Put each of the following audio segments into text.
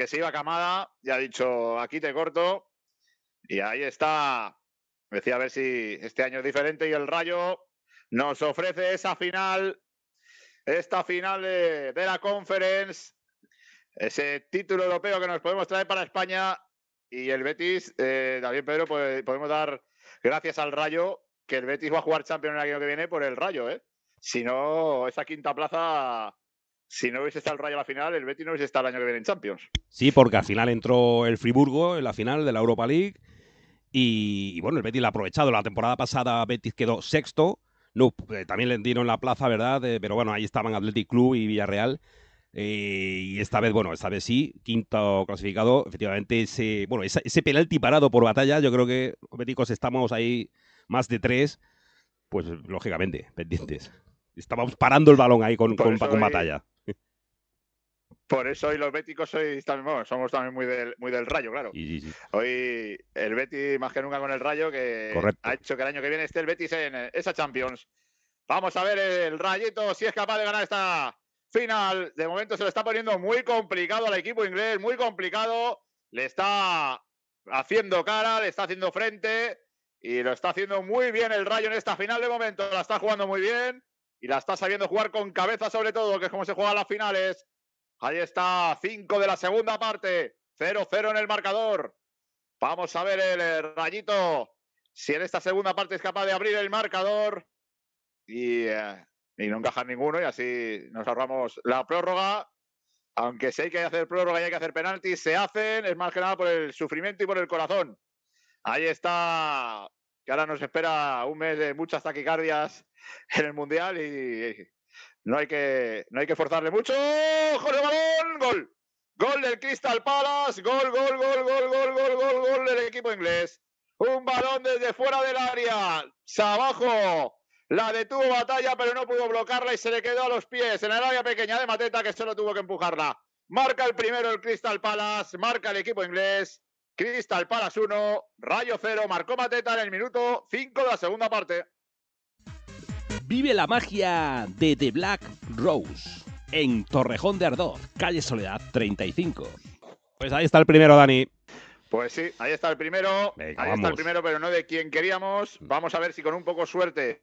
que se iba Camada y ha dicho, aquí te corto. Y ahí está. Decía a ver si este año es diferente y el Rayo nos ofrece esa final, esta final de la Conference, ese título europeo que nos podemos traer para España. Y el Betis, también Pedro, pues, podemos dar gracias al Rayo, que el Betis va a jugar Champions el año que viene por el Rayo, ¿eh? Si no, esa quinta plaza, si no hubiese estado el Rayo a la final, el Betis no hubiese estado el año que viene en Champions. Sí, porque al final entró el Friburgo en la final de la Europa League y bueno, el Betis lo ha aprovechado. La temporada pasada Betis quedó sexto. No, también le dieron la plaza, ¿verdad? Pero bueno, ahí estaban Athletic Club y Villarreal. Y esta vez sí, quinto clasificado. Efectivamente, ese penalti parado por Batalla, yo creo que los béticos estamos ahí más de 3, pues lógicamente, pendientes. Estábamos parando el balón ahí con Batalla. Por eso hoy los béticos somos también muy del Rayo, claro. Sí. Hoy el Betis más que nunca con el Rayo, que correcto, ha hecho que el año que viene esté el Betis en esa Champions. Vamos a ver el Rayito si es capaz de ganar esta final. De momento se lo está poniendo muy complicado al equipo inglés, muy complicado. Le está haciendo cara, le está haciendo frente y lo está haciendo muy bien el Rayo en esta final. De momento la está jugando muy bien y la está sabiendo jugar con cabeza sobre todo, que es como se juegan las finales. Ahí está, 5 de la segunda parte, 0-0 en el marcador. Vamos a ver el Rayito si en esta segunda parte es capaz de abrir el marcador y no encajar ninguno, y así nos ahorramos la prórroga. Aunque sí hay que hacer prórroga y hay que hacer penaltis, se hacen, es más que nada por el sufrimiento y por el corazón. Ahí está, que ahora nos espera un mes de muchas taquicardias en el Mundial y no hay que forzarle mucho. ¡Ojo de balón! ¡Gol! Gol del Crystal Palace. Gol del equipo inglés. Un balón desde fuera del área. Abajo. La detuvo Batalla, pero no pudo bloquearla y se le quedó a los pies en el área pequeña de Mateta, que solo tuvo que empujarla. Marca el primero el Crystal Palace. Marca el equipo inglés. Crystal Palace 1, Rayo 0. Marcó Mateta en el minuto 5 de la segunda parte. Vive la magia de The Black Rose en Torrejón de Ardoz, calle Soledad 35. Pues ahí está el primero, Dani. Pues sí, ahí está el primero. Venga, ahí está el primero, pero no de quien queríamos. Vamos a ver si con un poco suerte.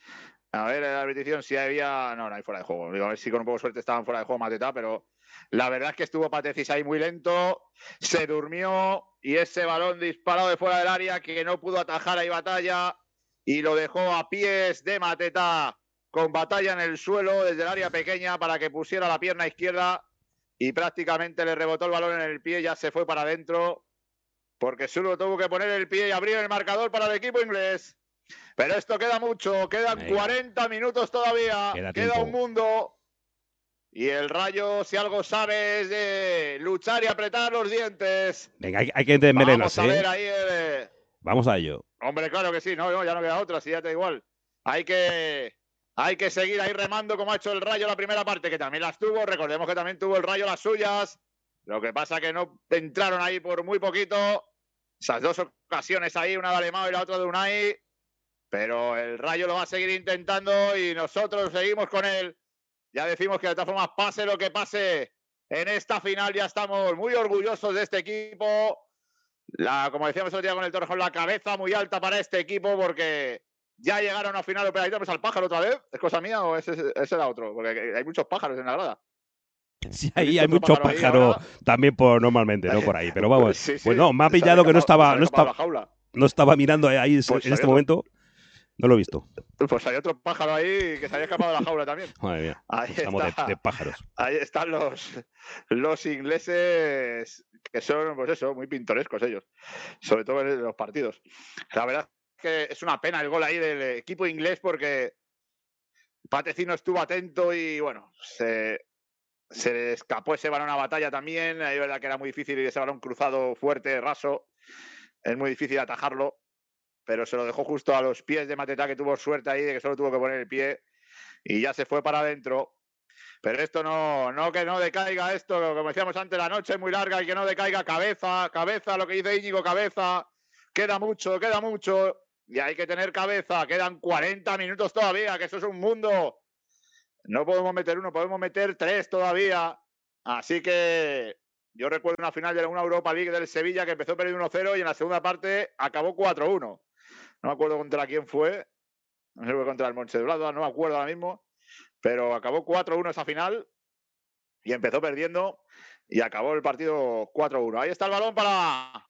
A ver, la repetición si había. No hay fuera de juego. Digo, a ver si con un poco de suerte estaban fuera de juego Mateta, pero la verdad es que estuvo Patecis ahí muy lento. Se durmió y ese balón disparado de fuera del área que no pudo atajar ahí Batalla. Y lo dejó a pies de Mateta, con Batalla en el suelo desde el área pequeña para que pusiera la pierna izquierda y prácticamente le rebotó el balón en el pie, ya se fue para adentro porque solo tuvo que poner el pie y abrir el marcador para el equipo inglés. Pero esto queda mucho, quedan 40 minutos todavía, queda un mundo y el Rayo, si algo sabe, es de luchar y apretar los dientes. Venga, hay que entenderlas, Vamos a ver ahí Vamos a ello. Hombre, claro que sí, no, ya no queda otra, si ya te da igual. Hay que seguir ahí remando como ha hecho el Rayo la primera parte, que también las tuvo. Recordemos que también tuvo el Rayo las suyas. Lo que pasa que no entraron ahí por muy poquito. Esas dos ocasiones ahí, una de Alemão y la otra de Unai. Pero el Rayo lo va a seguir intentando y nosotros seguimos con él. Ya decimos que de todas formas, pase lo que pase en esta final, ya estamos muy orgullosos de este equipo. Como decíamos el otro día con el Torrejón, la cabeza muy alta para este equipo porque ya llegaron a final. Pero ahí tenemos al pájaro otra vez. ¿Es cosa mía o ese era otro? Porque hay muchos pájaros en la grada. Sí, ahí hay mucho pájaro también normalmente, ¿no? Por ahí. Pero vamos, sí. Pues no, me ha pillado que no estaba mirando ahí pues en este momento. No lo he visto. Pues hay otro pájaro ahí que se había escapado de la jaula también. Madre mía, ahí estamos de pájaros. Ahí están los ingleses, que son, pues eso, muy pintorescos ellos. Sobre todo en los partidos. La verdad es que es una pena el gol ahí del equipo inglés porque Patecino estuvo atento y, bueno, se le escapó ese balón a Batalla también. Ahí es verdad que era muy difícil ese balón cruzado fuerte, raso. Es muy difícil atajarlo. Pero se lo dejó justo a los pies de Mateta, que tuvo suerte ahí de que solo tuvo que poner el pie y ya se fue para adentro. Pero esto que no decaiga esto, como decíamos antes, la noche es muy larga y que no decaiga cabeza, lo que dice Íñigo, cabeza. Queda mucho y hay que tener cabeza. Quedan 40 minutos todavía, que eso es un mundo. No podemos meter uno, podemos meter 3 todavía. Así que Yo recuerdo una final de una Europa League del Sevilla que empezó perdiendo 1-0 y en la segunda parte acabó 4-1. No me acuerdo contra quién fue. No sé si fue contra el Mönchengladbach, no me acuerdo ahora mismo. Pero acabó 4-1 esa final y empezó perdiendo y acabó el partido 4-1. Ahí está el balón para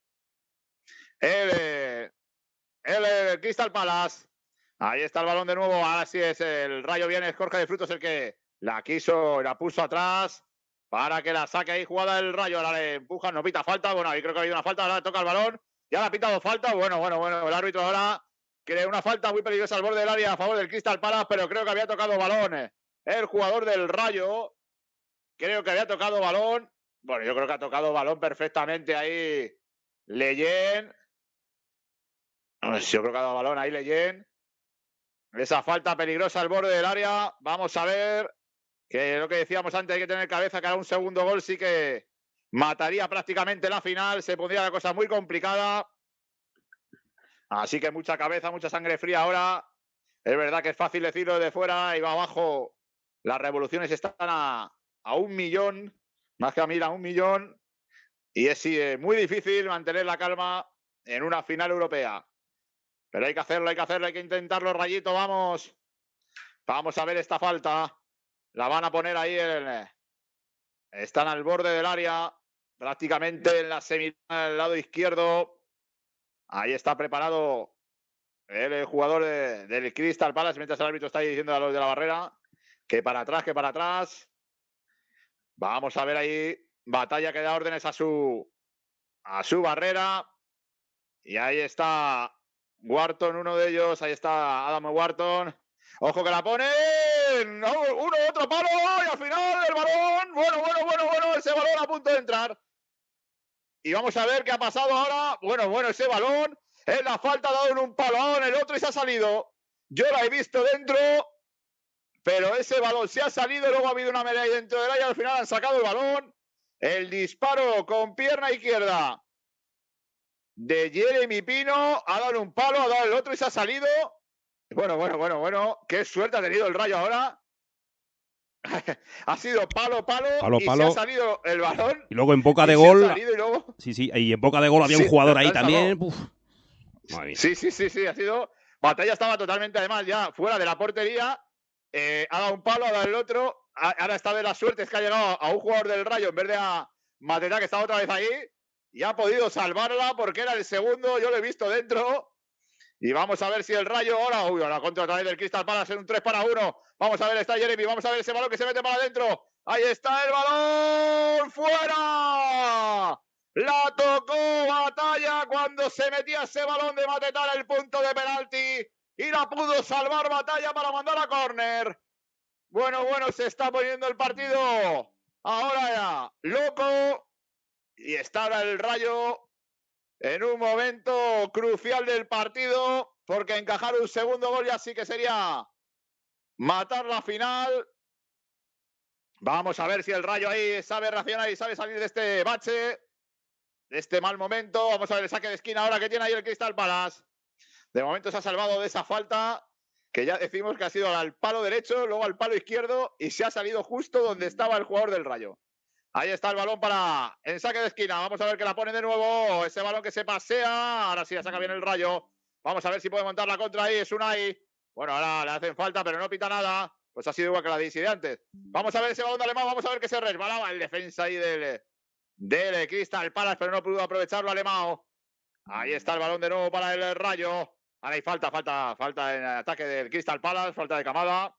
el Crystal Palace. Ahí está el balón de nuevo. Ahora sí es el Rayo. Viene Jorge de Frutos el que la quiso, la puso atrás para que la saque ahí jugada el Rayo. Ahora le empujan, no pita falta. Bueno, ahí creo que ha habido una falta. Ahora toca el balón. Ya le ha pitado falta. Bueno. El árbitro ahora crea una falta muy peligrosa al borde del área a favor del Crystal Palace, pero creo que había tocado balón. El jugador del Rayo. Creo que había tocado balón. Bueno, yo creo que ha tocado balón perfectamente ahí Leyen. Yo creo que ha dado balón ahí Leyen. Esa falta peligrosa al borde del área. Vamos a ver. Que lo que decíamos antes, hay que tener cabeza, que ahora un segundo gol sí que mataría prácticamente la final. Se pondría la cosa muy complicada. Así que mucha cabeza, mucha sangre fría ahora. Es verdad que es fácil decirlo de fuera y va abajo. Las revoluciones están a 1.000.000. Más que a 1.000, a 1.000.000. Y es muy difícil mantener la calma en una final europea. Pero hay que hacerlo, hay que intentarlo, Rayito, vamos. Vamos a ver esta falta. La van a poner ahí. Están al borde del área, prácticamente en la semifinal, al lado izquierdo. Ahí está preparado el jugador del Crystal Palace, mientras el árbitro está ahí diciendo a los de la barrera que para atrás, que para atrás. Vamos a ver ahí. Batalla que da órdenes a su barrera. Y ahí está Wharton, uno de ellos. Ahí está Adam Wharton. Ojo que la ponen. Otro palo. Y al final el balón. Bueno. Ese balón a punto de entrar. Y vamos a ver qué ha pasado ahora. Bueno, ese balón. En la falta ha dado en un palo, en el otro y se ha salido. Yo la he visto dentro. Pero ese balón se ha salido. Luego ha habido una melee dentro del área. Al final han sacado el balón. El disparo con pierna izquierda de Jeremy Pino, ha dado un palo, ha dado el otro y se ha salido. Bueno. Qué suerte ha tenido el Rayo ahora. Ha sido palo y se ha salido el balón. Y luego en boca de gol. Luego... Sí, y en boca de gol había un jugador ahí también. Sí, ha sido. Batalla estaba totalmente, además, ya fuera de la portería. Ha dado un palo, ha dado el otro. Ahora esta vez la suerte es que ha llegado a un jugador del Rayo en vez de a Mateta, que estaba otra vez ahí. Y ha podido salvarla porque era el segundo. Yo lo he visto dentro. Y vamos a ver si el Rayo ahora... la contra otra vez del Crystal Palace en un 3-1. Vamos a ver, está Jeremy. Vamos a ver ese balón que se mete para adentro. Ahí está el balón. ¡Fuera! La tocó Batalla cuando se metía ese balón de Matetá en el punto de penalti. Y la pudo salvar Batalla para mandar a córner. Bueno, se está poniendo el partido. Ahora ya, loco. Y está el Rayo en un momento crucial del partido, porque encajar un segundo gol ya sí que sería matar la final. Vamos a ver si el Rayo ahí sabe reaccionar y sabe salir de este bache, de este mal momento. Vamos a ver el saque de esquina ahora que tiene ahí el Crystal Palace. De momento se ha salvado de esa falta, que ya decimos que ha sido al palo derecho, luego al palo izquierdo, y se ha salido justo donde estaba el jugador del Rayo. Ahí está el balón para el saque de esquina. Vamos a ver que la pone de nuevo. Ese balón que se pasea. Ahora sí la saca bien el Rayo. Vamos a ver si puede montar la contra ahí. Es Unai. Bueno, ahora le hacen falta, pero no pita nada. Pues ha sido igual que la de antes. Vamos a ver ese balón de Alemán. Vamos a ver que se resbalaba el defensa ahí del Crystal Palace, pero no pudo aprovecharlo Alemán. Ahí está el balón de nuevo para el Rayo. Ahora hay falta en ataque del Crystal Palace. Falta de Kamada.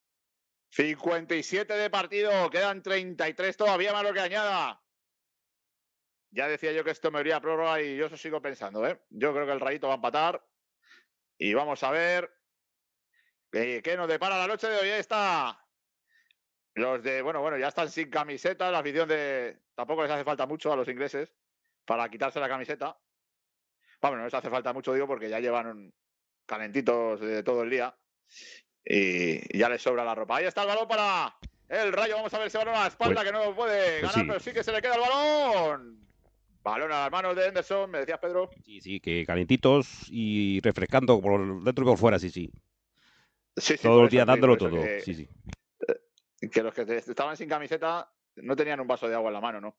57 de partido, quedan 33 todavía, más lo que añada. Ya decía yo que esto me iría a prórroga y yo eso sigo pensando, ¿eh? Yo creo que el Rayito va a empatar. Y vamos a ver qué nos depara la noche de hoy. Ahí está. Los de, bueno, ya están sin camiseta. La afición tampoco les hace falta mucho a los ingleses para quitarse la camiseta. Bueno, no les hace falta mucho, digo, porque ya llevan calentitos de todo el día. Y ya le sobra la ropa. Ahí está el balón para el Rayo. Vamos a ver ese balón a la espalda, que no puede ganar, pero sí que se le queda el balón. Balón a las manos de Henderson, me decías, Pedro. Sí, que calentitos y refrescando por dentro y por fuera, sí. Todo el día dándolo todo. Que los que estaban sin camiseta no tenían un vaso de agua en la mano, ¿no?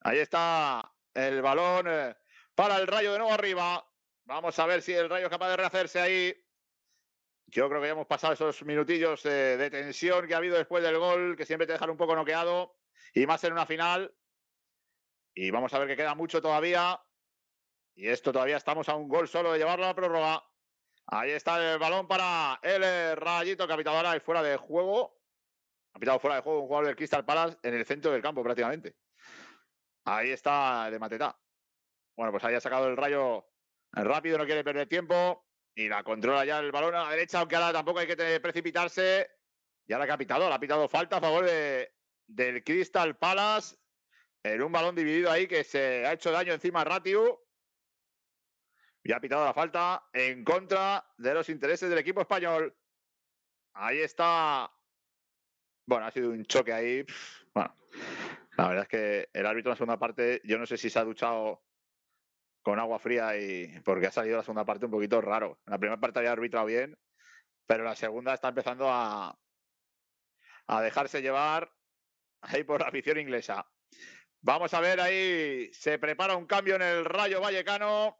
Ahí está el balón para el Rayo de nuevo arriba. Vamos a ver si el Rayo es capaz de rehacerse ahí. Yo creo que ya hemos pasado esos minutillos de tensión que ha habido después del gol, que siempre te dejan un poco noqueado, y más en una final. Y vamos a ver que queda mucho todavía. Y esto todavía estamos a un gol solo de llevarlo a la prórroga. Ahí está el balón para el Rayito, que ha pitado ahora fuera de juego. Ha pitado fuera de juego un jugador del Crystal Palace en el centro del campo prácticamente. Ahí está de Mateta. Bueno, pues ahí ha sacado el Rayo rápido, no quiere perder tiempo. Y la controla ya el balón a la derecha, aunque ahora tampoco hay que precipitarse. Y ahora que ha pitado falta a favor del Crystal Palace. En un balón dividido ahí que se ha hecho daño encima a Ratiu. Y ha pitado la falta en contra de los intereses del equipo español. Ahí está. Bueno, ha sido un choque ahí. Bueno, la verdad es que el árbitro en la segunda parte, yo no sé si se ha duchado con agua fría y porque ha salido la segunda parte un poquito raro. En la primera parte había arbitrado bien, pero la segunda está empezando a dejarse llevar ahí por la afición inglesa. Vamos a ver ahí, se prepara un cambio en el Rayo Vallecano.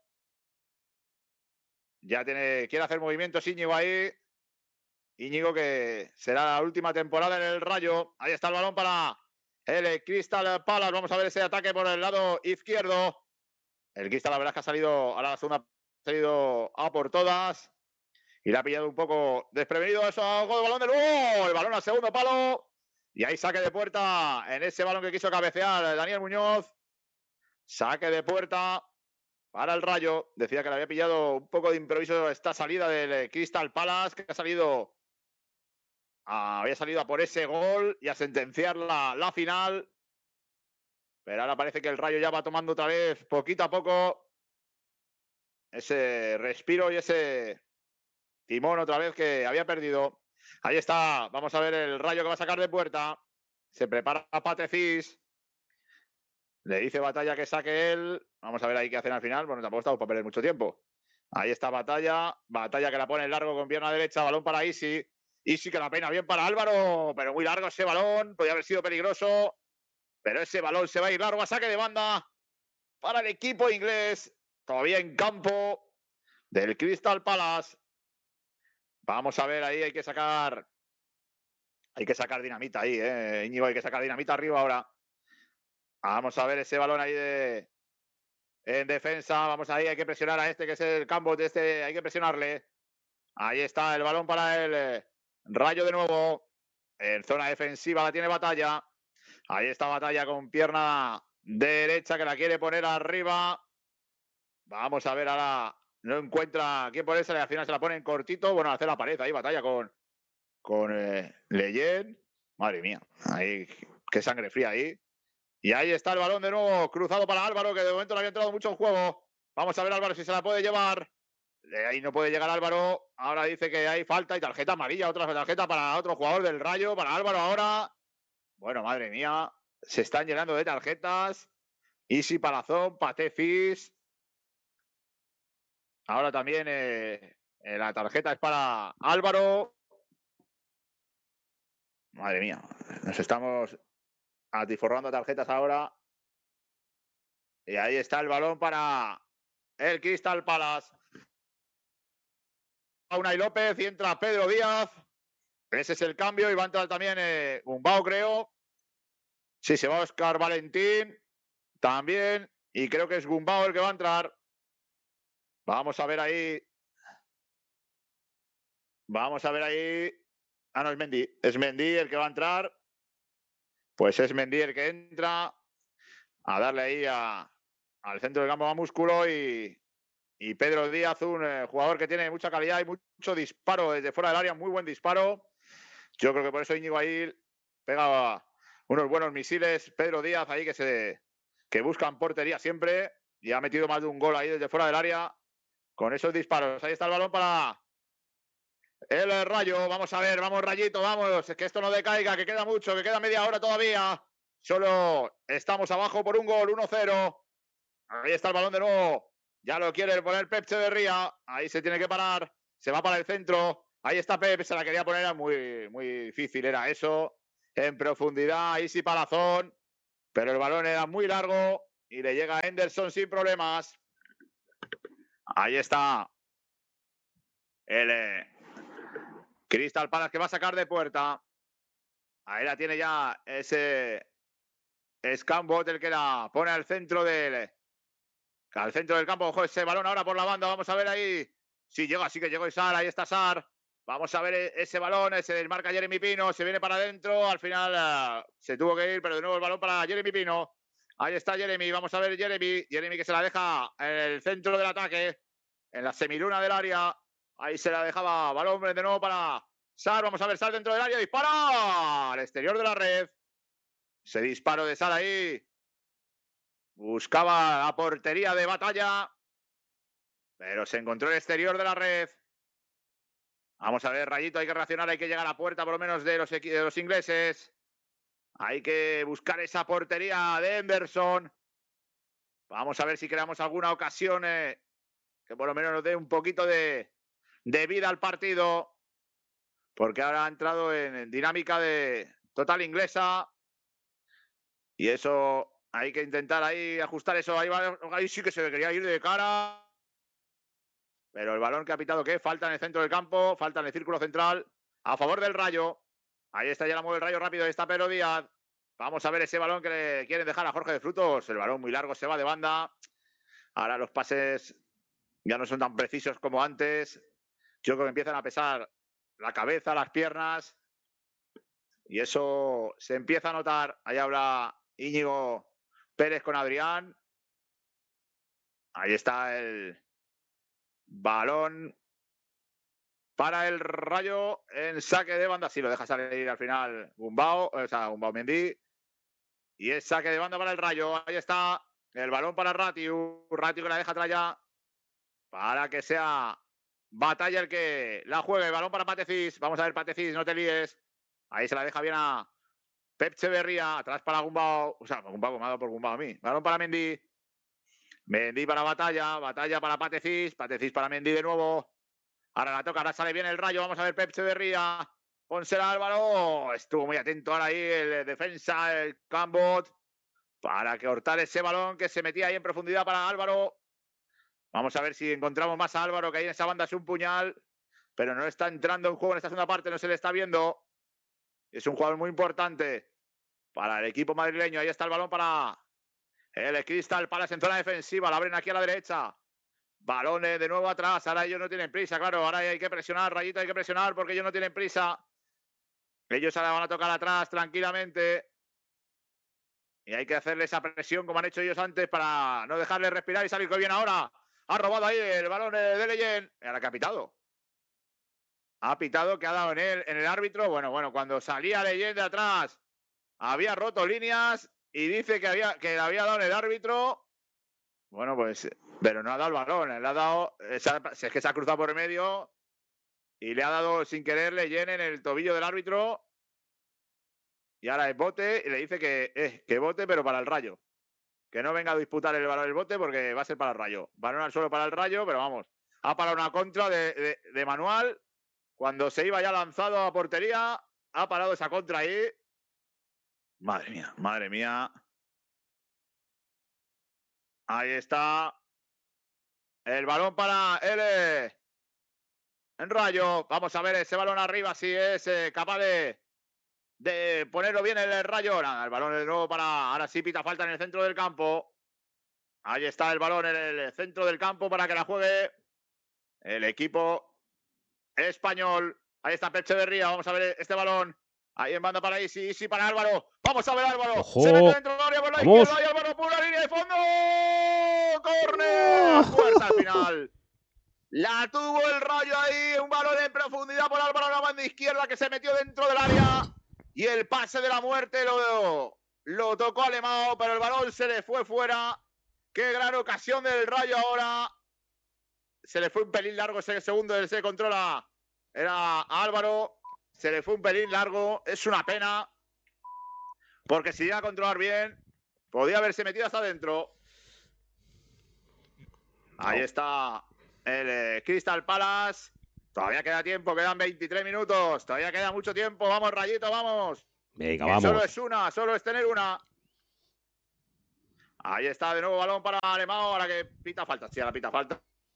Ya quiere hacer movimientos Íñigo ahí. Íñigo, que será la última temporada en el Rayo. Ahí está el balón para el Crystal Palace. Vamos a ver ese ataque por el lado izquierdo. El Crystal, la verdad es que ha salido, ahora la segunda, ha salido a por todas. Y le ha pillado un poco desprevenido eso. El balón del gol. El balón al segundo palo. Y ahí saque de puerta en ese balón que quiso cabecear Daniel Muñoz. Saque de puerta para el Rayo. Decía que le había pillado un poco de improviso esta salida del Crystal Palace, que había salido a por ese gol y a sentenciar la final. Pero ahora parece que el Rayo ya va tomando otra vez, poquito a poco, ese respiro y ese timón otra vez que había perdido. Ahí está, vamos a ver el Rayo que va a sacar de puerta. Se prepara Patecis. Le dice Batalla que saque él. Vamos a ver ahí qué hacen al final. Bueno, tampoco estamos para perder mucho tiempo. Ahí está Batalla. Batalla que la pone en largo con pierna derecha. Balón para Isi. Isi que la pena bien para Álvaro. Pero muy largo ese balón. Podría haber sido peligroso. Pero ese balón se va a ir largo a saque de banda para el equipo inglés. Todavía en campo del Crystal Palace. Vamos a ver ahí. Hay que sacar dinamita ahí, Íñigo, hay que sacar dinamita arriba ahora. Vamos a ver ese balón ahí en defensa. Vamos ahí, hay que presionar a este que es el campo de este. Hay que presionarle. Ahí está el balón para el Rayo de nuevo. En zona defensiva la tiene Batalla. Ahí está Batalla con pierna derecha que la quiere poner arriba. Vamos a ver ahora. No encuentra quién ponerse. Al final se la pone en cortito. Bueno, hace la pared ahí. Batalla con Leyen. Madre mía. Ahí, qué sangre fría ahí. Y ahí está el balón de nuevo, cruzado para Álvaro, que de momento no había entrado mucho en juego. Vamos a ver Álvaro si se la puede llevar. Ahí no puede llegar Álvaro. Ahora dice que hay falta y tarjeta amarilla. Otra tarjeta para otro jugador del Rayo, para Álvaro ahora. Bueno, madre mía. Se están llenando de tarjetas. Isi Palazón, Patefis. Ahora también la tarjeta es para Álvaro. Madre mía. Nos estamos atiforrando tarjetas ahora. Y ahí está el balón para el Crystal Palace. Unai López y entra Pedro Díaz. Ese es el cambio y va a entrar también Gumbau, creo. Sí, se va Óscar Valentín también. Y creo que es Gumbau el que va a entrar. Vamos a ver ahí. Vamos a ver ahí. Ah, no, es Mendy. Es Mendy el que va a entrar. Pues es Mendy el que entra a darle ahí al centro del campo a músculo y Pedro Díaz, un jugador que tiene mucha calidad y mucho disparo desde fuera del área, muy buen disparo. Yo creo que por eso Íñigo ahí pega unos buenos misiles. Pedro Díaz ahí que busca en portería siempre y ha metido más de un gol ahí desde fuera del área con esos disparos. Ahí está el balón para el Rayo. Vamos a ver, vamos Rayito, vamos. Que esto no decaiga, que queda mucho, que queda media hora todavía. Solo estamos abajo por un gol, 1-0. Ahí está el balón de nuevo. Ya lo quiere poner Pep Echeverría. Ahí se tiene que parar. Se va para el centro. Ahí está Pep. Se la quería poner. Muy, muy difícil era eso. En profundidad. Ahí sí Palazón. Pero el balón era muy largo y le llega a Henderson sin problemas. Ahí está el Crystal Palace que va a sacar de puerta. Ahí la tiene ya ese Scambot, el que la pone al centro del campo. Ojo, ese balón ahora por la banda. Vamos a ver ahí si llega, sí que llegó Sar. Ahí está Sar. Vamos a ver ese balón, ese desmarca Jeremy Pino. Se viene para adentro. Al final se tuvo que ir, pero de nuevo el balón para Jeremy Pino. Ahí está Jeremy. Vamos a ver Jeremy. Jeremy que se la deja en el centro del ataque, en la semiluna del área. Ahí se la dejaba balón de nuevo para Sar. Vamos a ver Sar dentro del área. Dispara al exterior de la red. Ese disparo de Sar ahí. Buscaba la portería de Batalla, pero se encontró el exterior de la red. Vamos a ver, Rayito, hay que reaccionar, hay que llegar a la puerta por lo menos de los ingleses. Hay que buscar esa portería de Henderson. Vamos a ver si creamos alguna ocasión que por lo menos nos dé un poquito de vida al partido. Porque ahora ha entrado en dinámica de total inglesa. Y eso hay que intentar ahí ajustar eso. Ahí sí que se quería ir de cara. Pero el balón que ha pitado, ¿qué? Falta en el centro del campo, falta en el círculo central, a favor del Rayo. Ahí está, ya la mueve el Rayo rápido, ahí está Pedro Díaz. Vamos a ver ese balón que le quieren dejar a Jorge de Frutos. El balón muy largo, se va de banda. Ahora los pases ya no son tan precisos como antes. Yo creo que empiezan a pesar la cabeza, las piernas. Y eso se empieza a notar. Ahí habla Íñigo Pérez con Adrián. Ahí está el balón para el Rayo en saque de banda. Sí, lo deja salir al final Gumbau Mendy. Y es saque de banda para el Rayo. Ahí está el balón para Ratiu. Ratiu que la deja atrás ya para que sea Batalla el que la juegue. El balón para Patecis. Vamos a ver, Patecis, no te líes. Ahí se la deja bien a Pep Echeverría. Atrás para Gumbau. O sea, Gumbau me ha dado por Gumbau a mí. Balón para Mendy. Mendy para Batalla. Batalla para Patecis. Patecis para Mendy de nuevo. Ahora la toca, ahora sale bien el Rayo. Vamos a ver Pep Echeverría. Pónsela Álvaro. Estuvo muy atento ahora ahí el defensa, el Cambot, para que cortar ese balón que se metía ahí en profundidad para Álvaro. Vamos a ver si encontramos más a Álvaro, que ahí en esa banda es un puñal, pero no está entrando en juego en esta segunda parte, no se le está viendo. Es un jugador muy importante para el equipo madrileño. Ahí está el balón para el Crystal Palace en zona defensiva. La abren aquí a la derecha. Balones de nuevo atrás. Ahora ellos no tienen prisa, claro. Ahora hay que presionar, Rayito, hay que presionar porque ellos no tienen prisa. Ellos ahora van a tocar atrás tranquilamente. Y hay que hacerle esa presión como han hecho ellos antes para no dejarle respirar y salir bien ahora. Ha robado ahí el balón de Leyen. Ahora que ha pitado. Ha pitado, que ha dado en el árbitro. Bueno, cuando salía Leyen de atrás había roto líneas y dice que le había dado en el árbitro. Bueno, pues, pero no ha dado el balón. Le ha dado, es que se ha cruzado por el medio y le ha dado sin querer Leyen en el tobillo del árbitro. Y ahora es bote y le dice que bote, pero para el Rayo. Que no venga a disputar el balón del bote porque va a ser para el Rayo. Balón al suelo para el Rayo, pero vamos. Ha parado una contra de Manual. Cuando se iba ya lanzado a portería, ha parado esa contra ahí. Madre mía, madre mía. Ahí está. El balón para el Rayo. Vamos a ver ese balón arriba, si es capaz de ponerlo bien el Rayo. Nada, el balón de nuevo para... Ahora sí pita falta en el centro del campo. Ahí está el balón en el centro del campo para que la juegue el equipo español. Ahí está Pep Echeverría. Vamos a ver este balón. Ahí en banda para Isi para Álvaro. Vamos a ver Álvaro. ¡Ojo! Se mete dentro del área por la izquierda y Álvaro por la línea de fondo. ¡Córner! Fuerza al final. La tuvo el Rayo ahí. Un balón en profundidad por Álvaro a la banda izquierda que se metió dentro del área. Y el pase de la muerte lo tocó Alemão, pero el balón se le fue fuera. Qué gran ocasión del Rayo ahora. Se le fue un pelín largo ese segundo del se controla. Era Álvaro. Se le fue un pelín largo. Es una pena. Porque si llega a controlar bien, podía haberse metido hasta adentro. Ahí está el Crystal Palace. Todavía queda tiempo, quedan 23 minutos. Todavía queda mucho tiempo. Vamos, Rayito, vamos. Venga, que vamos. Solo es tener una. Ahí está de nuevo balón para Alemão, ahora que pita falta. Sí, ahora pita falta.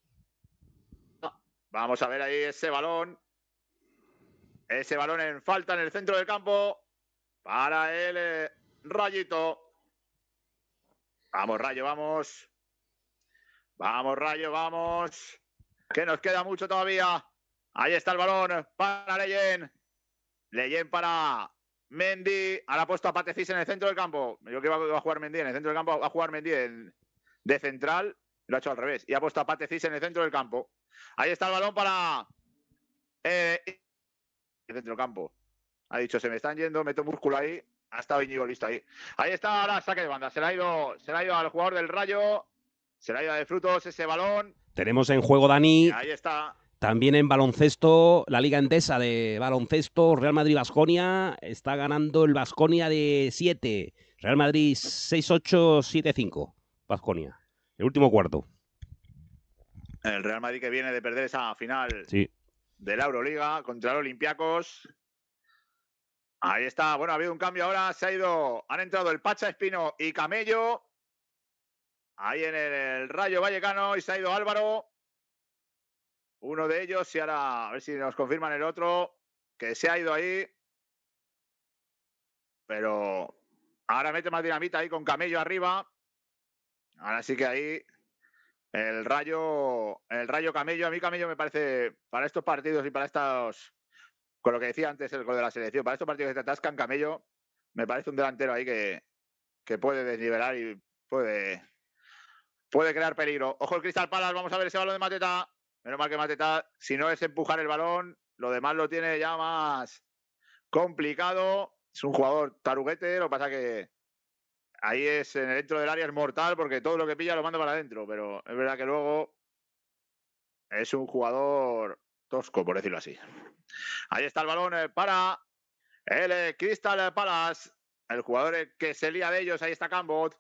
Vamos a ver ahí ese balón. Ese balón en falta en el centro del campo para el Rayito. Vamos, Rayo, vamos. Vamos, Rayo, vamos. Que nos queda mucho todavía. Ahí está el balón para Leyen. Leyen para Mendy. Ahora ha puesto a Patecís en el centro del campo. Yo que iba a jugar Mendy en el centro del campo. Va a jugar Mendy de central. Lo ha hecho al revés. Y ha puesto a Patecís en el centro del campo. Ahí está el balón para el centro del campo. Ha dicho, se me están yendo, meto músculo ahí. Ha estado Íñigo listo ahí. Ahí está ahora saque de banda. Se le ha ido al jugador del Rayo. Se le ha ido de frutos ese balón. Tenemos en juego, Dani, ahí está. También en baloncesto, la Liga Endesa de baloncesto, Real Madrid-Baskonia, está ganando el Baskonia de 7. Real Madrid 6-8, 7-5. Baskonia. El último cuarto. El Real Madrid que viene de perder esa final sí. de la Euroliga contra el Olympiacos. Ahí está. Bueno, ha habido un cambio ahora. Han entrado el Pacha Espino y Camello. Ahí en el Rayo Vallecano y se ha ido Álvaro. Uno de ellos, y ahora a ver si nos confirman el otro, que se ha ido ahí. Pero ahora mete más dinamita ahí con Camello arriba. Ahora sí que ahí el Rayo Camello. A mí Camello me parece, para estos partidos y para estos, con lo que decía antes el gol de la selección, para estos partidos que te atascan, Camello me parece un delantero ahí que puede desnivelar y puede crear peligro. Ojo el Crystal Palace, vamos a ver ese balón de Mateta. Menos mal que Mateta, si no es empujar el balón, lo demás lo tiene ya más complicado. Es un jugador taruguete, lo que pasa que ahí es en el dentro del área es mortal porque todo lo que pilla lo manda para adentro, pero es verdad que luego es un jugador tosco, por decirlo así. Ahí está el balón para el Crystal Palace, el jugador que se lía de ellos. Ahí está Cambot,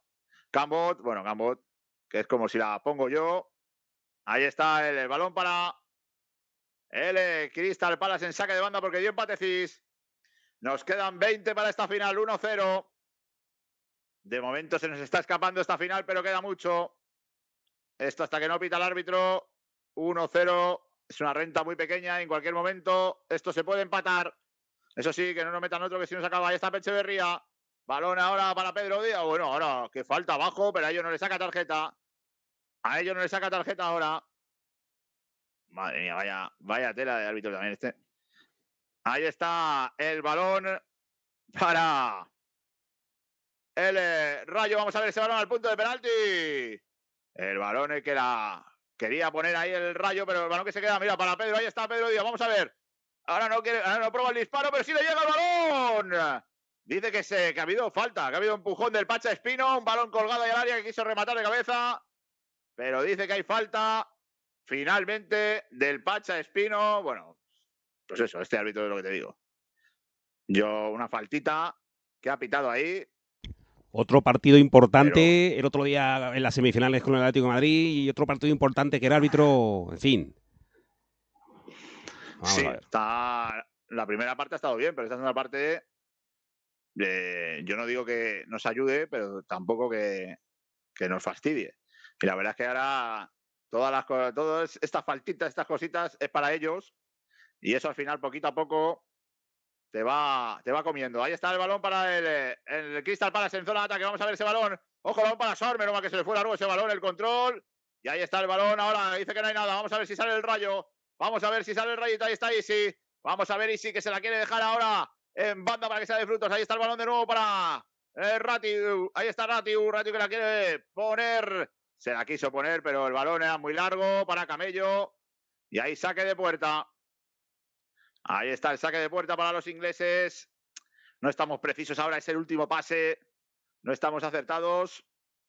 que es como si la pongo yo. Ahí está el balón para el Crystal Palace en saque de banda porque dio empatecís. Nos quedan 20 para esta final, 1-0. De momento se nos está escapando esta final, pero queda mucho. Esto hasta que no pita el árbitro. 1-0. Es una renta muy pequeña. En cualquier momento esto se puede empatar. Eso sí, que no nos metan otro, que si nos acaba. Ahí está Echeverría. Balón ahora para Pedro Díaz. Bueno, ahora que falta abajo, pero a ellos no le saca tarjeta. A ellos no le saca tarjeta ahora. Madre mía, vaya tela de árbitro también este. Ahí está el balón para el Rayo. Vamos a ver ese balón al punto de penalti. El balón que quería poner ahí el Rayo, pero el balón que se queda, mira, para Pedro. Ahí está Pedro Díaz. Vamos a ver. Ahora no prueba el disparo, pero sí le llega el balón. Dice que ha habido falta, que ha habido empujón del Pacha Espino, un balón colgado ahí al área que quiso rematar de cabeza, pero dice que hay falta finalmente del Pacha Espino. Bueno, pues eso, este árbitro es lo que te digo. Una faltita que ha pitado ahí. Otro partido importante, el otro día en las semifinales con el Atlético de Madrid, y otro partido importante que era árbitro, en fin. Vamos a ver. La primera parte ha estado bien, pero esta segunda parte yo no digo que nos ayude, pero tampoco que nos fastidie. Y la verdad es que ahora todas estas faltitas, estas cositas es para ellos, y eso al final poquito a poco te va comiendo. Ahí está el balón para el Crystal Palace en zona de ataque. Vamos a ver ese balón. Ojo, balón para Sor, menos mal que se le fue largo ese balón, el control. Y ahí está el balón. Ahora dice que no hay nada. Vamos a ver si sale el Rayo. Vamos a ver si sale el Rayito. Ahí está Isi. Vamos a ver Isi, que se la quiere dejar ahora en banda para que sea de frutos. Ahí está el balón de nuevo para Ratiu. Ahí está Ratiu que la quiere poner. Se la quiso poner, pero el balón era muy largo para Camello. Y ahí saque de puerta. Ahí está el saque de puerta para los ingleses. No estamos precisos ahora, es el último pase. No estamos acertados.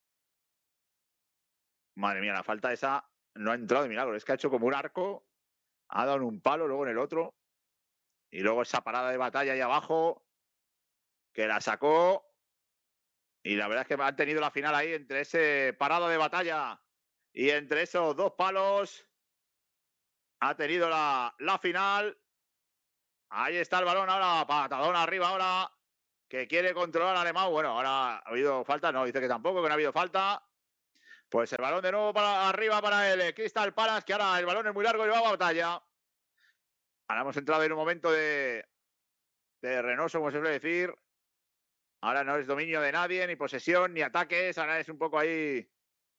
Madre mía, la falta esa no ha entrado de milagro. Es que ha hecho como un arco. Ha dado en un palo, luego en el otro. Y luego esa parada de batalla ahí abajo. Que la sacó. Y la verdad es que han tenido la final ahí entre ese parada de batalla y entre esos dos palos. Ha tenido la final. Ahí está el balón ahora, patadón arriba ahora que quiere controlar al Alemão. Bueno, ahora ha habido falta, no, dice que tampoco, que no ha habido falta. Pues el balón de nuevo para arriba para el Crystal Palace, que ahora el balón es muy largo y va a batalla. Ahora hemos entrado en un momento de renoso, como se suele decir. Ahora no es dominio de nadie, ni posesión, ni ataques. Ahora es un poco ahí...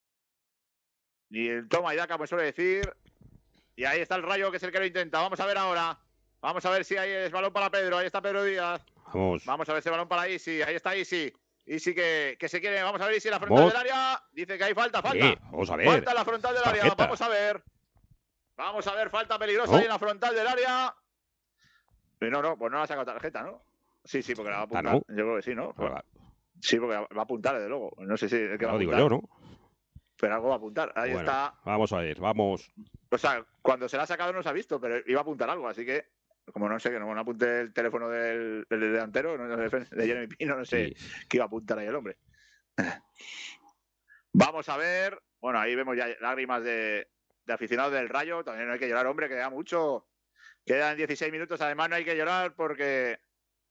Ni el toma y daca, como se suele decir. Y ahí está el Rayo, que es el que lo intenta. Vamos a ver ahora. Vamos a ver si ahí es balón para Pedro. Ahí está Pedro Díaz. Vamos a ver ese balón para Isi. Ahí está Isi. Isi que se quiere. Vamos a ver Isi en la frontal del área. Dice que hay falta. Vamos a ver. Falta en la frontal del área. Vamos a ver. Falta peligrosa ahí en la frontal del área. No, pues no la ha sacado tarjeta, ¿no? Sí, porque la va a apuntar. ¿No? Yo creo que sí, ¿no? Sí, porque va a apuntar, desde luego. No sé si es que va a apuntar. Lo digo yo, ¿no? Pero algo va a apuntar. Ahí está. Vamos a ver, vamos. O sea, cuando se la ha sacado no se ha visto, pero iba a apuntar algo, así que, como no sé, que no apunte el teléfono del delantero, de Jeremy Pino, no sé qué iba a apuntar ahí el hombre. Vamos a ver. Bueno, ahí vemos ya lágrimas de aficionados del Rayo. También no hay que llorar, hombre, que queda mucho. Quedan 16 minutos, además no hay que llorar porque,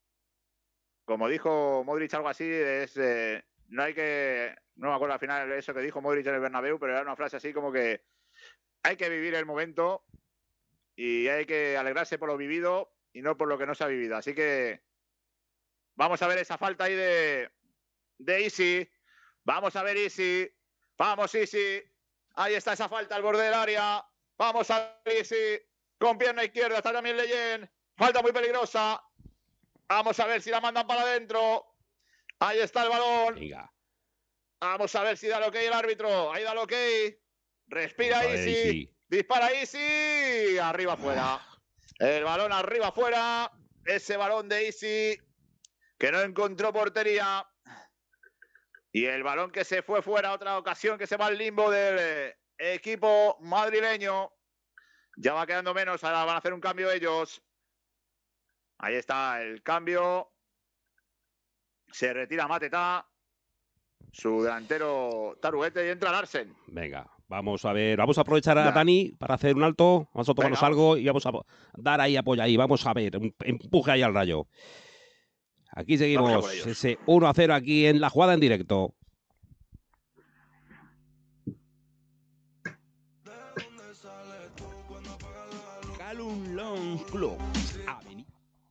como dijo Modric algo así, no hay que... No me acuerdo al final eso que dijo Modric en el Bernabéu, pero era una frase así como que hay que vivir el momento y hay que alegrarse por lo vivido y no por lo que no se ha vivido. Así que vamos a ver esa falta ahí de Isi. Vamos a ver Isi. Vamos Isi. Ahí está esa falta al borde del área. Vamos a ver Isi. Con pierna izquierda está también Leyen. Falta muy peligrosa. Vamos a ver si la mandan para adentro. Ahí está el balón. Venga. Vamos a ver si da el ok el árbitro. Ahí da el ok. Respira Isi. Dispara Isi. Arriba afuera. El balón arriba afuera. Ese balón de Isi que no encontró portería. Y el balón que se fue fuera. Otra ocasión que se va al limbo del equipo madrileño. Ya va quedando menos. Ahora van a hacer un cambio ellos. Ahí está el cambio. Se retira Mateta. Su delantero Taruete y entra Larsen. Venga, vamos a ver. Vamos a aprovechar a Dani para hacer un alto. Vamos a tomarnos algo y vamos a dar ahí apoyo ahí. Vamos a ver. Empuje ahí al Rayo. Aquí seguimos. Ese 1-0 aquí en la jugada en directo. Callum Long Club. Avenida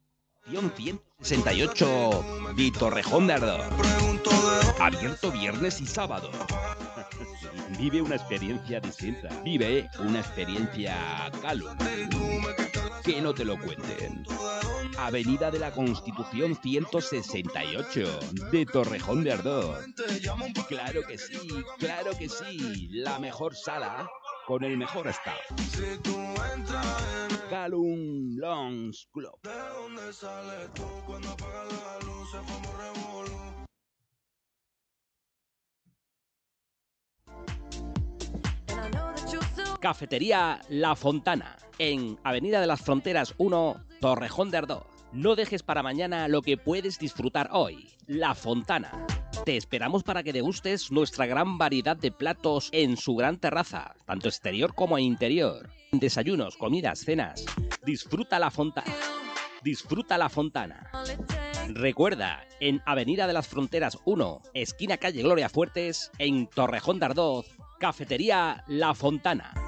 168 de Torrejón de Ardoz. Abierto viernes y sábado. Vive una experiencia distinta. Vive una experiencia Callum. Que no te lo cuenten. Avenida de la Constitución 168 de Torrejón de Ardoz. Claro que sí. La mejor sala con el mejor staff. Callum Lounge Club. Cafetería La Fontana, en Avenida de las Fronteras 1, Torrejón de Ardoz. No dejes para mañana lo que puedes disfrutar hoy. La Fontana. Te esperamos para que degustes nuestra gran variedad de platos en su gran terraza, tanto exterior como interior. Desayunos, comidas, cenas. Disfruta La Fontana. Disfruta La Fontana. Recuerda, en Avenida de las Fronteras 1, esquina calle Gloria Fuertes, en Torrejón de Ardoz, Cafetería La Fontana.